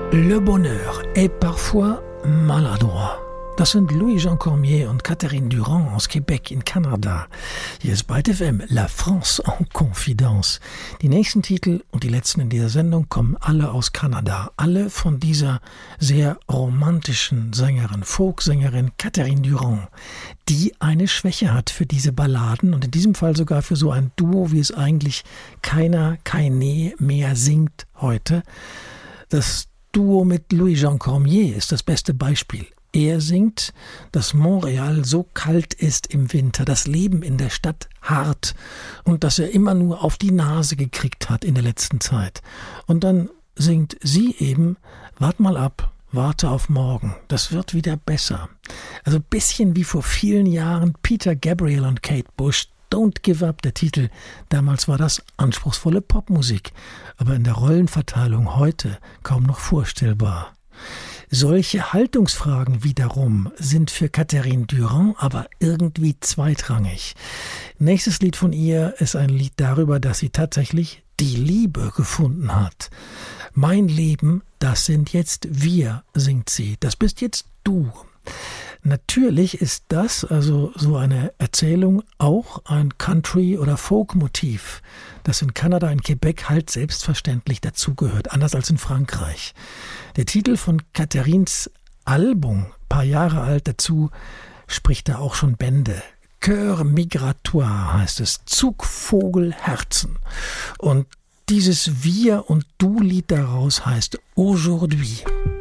Le bonheur est parfois maladroit. Das sind Louis-Jean Cormier und Catherine Durand aus Quebec in Kanada. Hier ist Byte FM, La France en Confidence. Die nächsten Titel und die letzten in dieser Sendung kommen alle aus Kanada. Alle von dieser sehr romantischen Sängerin, Folksängerin Catherine Durand, die eine Schwäche hat für diese Balladen und in diesem Fall sogar für so ein Duo, wie es eigentlich keine mehr singt heute. Das Duo mit Louis-Jean Cormier ist das beste Beispiel. Er singt, dass Montreal so kalt ist im Winter, das Leben in der Stadt hart und dass er immer nur auf die Nase gekriegt hat in der letzten Zeit. Und dann singt sie eben, wart mal ab, warte auf morgen, das wird wieder besser. Also ein bisschen wie vor vielen Jahren Peter Gabriel und Kate Bush, Don't Give Up, der Titel. Damals war das anspruchsvolle Popmusik, aber in der Rollenverteilung heute kaum noch vorstellbar. Solche Haltungsfragen wiederum sind für Catherine Durand aber irgendwie zweitrangig. Nächstes Lied von ihr ist ein Lied darüber, dass sie tatsächlich die Liebe gefunden hat. Mein Leben, das sind jetzt wir, singt sie. Das bist jetzt du. Natürlich ist das, also so eine Erzählung, auch ein Country- oder Folk-Motiv, das in Kanada, in Quebec halt selbstverständlich dazugehört, anders als in Frankreich. Der Titel von Catherines Album, paar Jahre alt, dazu spricht da auch schon Bände. Cœur migratoire heißt es, Zugvogelherzen. Und dieses Wir- und Du-Lied daraus heißt Aujourd'hui.